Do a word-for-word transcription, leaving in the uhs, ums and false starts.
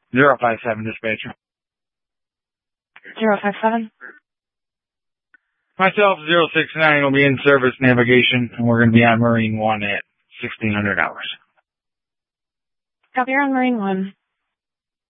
Zero five seven dispatcher. Zero five seven. Myself, zero six nine will be in service navigation, and we're going to be on Marine One at sixteen hundred hours. Copy, you're on Marine One.